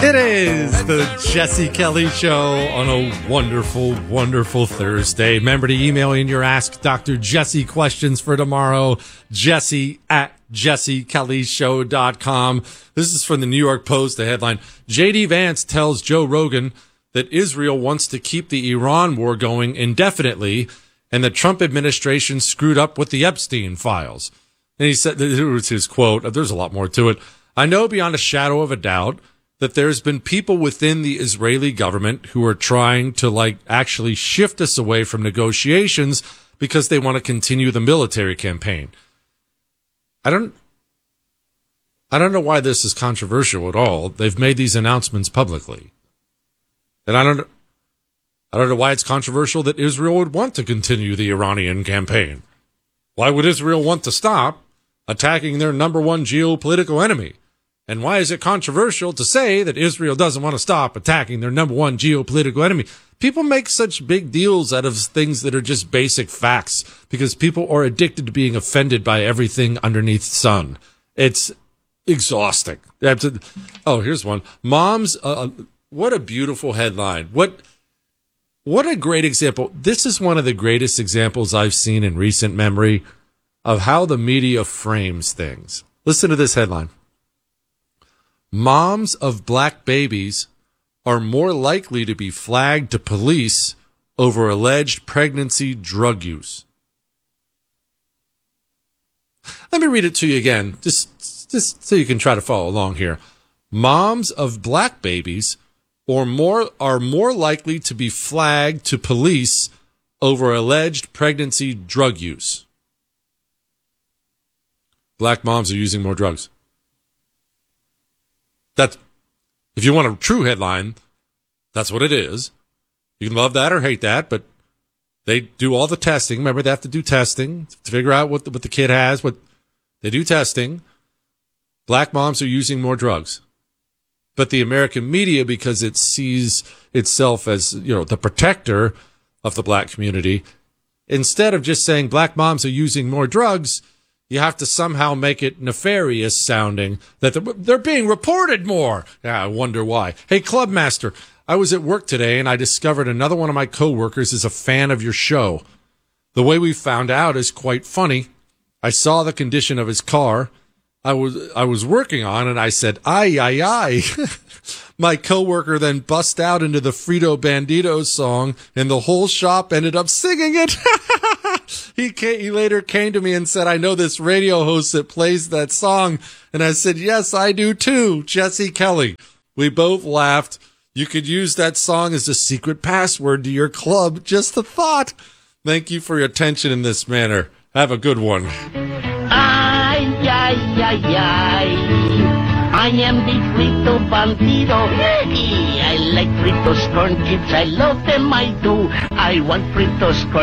It is the Jesse Kelly Show on a wonderful, wonderful Thursday. Remember to email in your Ask Dr. Jesse questions for tomorrow, jesse@jessekellyshow.com. This is from the New York Post, the headline, J.D. Vance tells Joe Rogan that Israel wants to keep the Iran war going indefinitely, and the Trump administration screwed up with the Epstein files. And he said, here was his quote, there's a lot more to it. I know beyond a shadow of a doubt that there's been people within the Israeli government who are trying to actually shift us away from negotiations because they want to continue the military campaign. I don't know why this is controversial at all. They've made these announcements publicly. And I don't know why it's controversial that Israel would want to continue the Iranian campaign. Why would Israel want to stop attacking their number one geopolitical enemy? And why is it controversial to say that Israel doesn't want to stop attacking their number one geopolitical enemy? People make such big deals out of things that are just basic facts because people are addicted to being offended by everything underneath the sun. It's exhausting. Oh, here's one. Moms, what a beautiful headline. What a great example. This is one of the greatest examples I've seen in recent memory of how the media frames things. Listen to this headline. Moms of black babies are more likely to be flagged to police over alleged pregnancy drug use. Let me read it to you again, just so you can try to follow along here. Moms of black babies are more likely to be flagged to police over alleged pregnancy drug use. Black moms are using more drugs. That's, if you want a true headline, that's what it is. You can love that or hate that, but they do all the testing. Remember, they have to do testing to figure out what the kid has. What they do testing. Black moms are using more drugs. But the American media, because it sees itself as, the protector of the black community, instead of just saying black moms are using more drugs, you have to somehow make it nefarious sounding that they're being reported more. Yeah, I wonder why. Hey, Clubmaster, I was at work today and I discovered another one of my coworkers is a fan of your show. The way we found out is quite funny. I saw the condition of his car I was working on, and I said, "Ay, ay, ay." My coworker then bust out into the Frito Bandito song, and the whole shop ended up singing it. He later came to me and said, "I know this radio host that plays that song." And I said, "Yes, I do too, Jesse Kelly." We both laughed. You could use that song as a secret password to your club. Just a thought. Thank you for your attention in this manner. Have a good one. Ay, ay, ay, ay. I am the Frito Bandito. I like Fritos corn chips. I love them, I do. I want Fritos corn